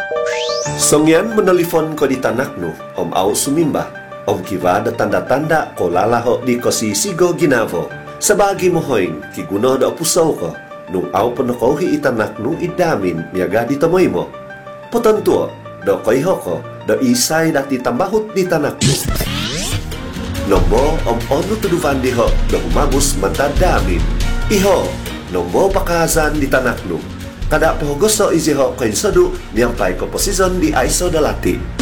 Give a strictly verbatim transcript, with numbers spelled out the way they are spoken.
Songyan menelpon ko di tanak nu, Om Au sumimba. Om kiva da tanda-tanda ko lalaho di ko si Sigo Ginavo. Sabagi mo hoing, kiguno da pusaw ko. Nung au panokohi itanak nu idamin, miyaga di tamoy mo. Potantuo, do koy hoko, do isay dati tambahut di tanak nu. Nombo, om ono tuduvan di ho, do humagos mantadamin. Iho, nombo pakazan di tanak nu. Kada po gusto iziho koin sodu, niyang pay ko posisyon di aiso dalati.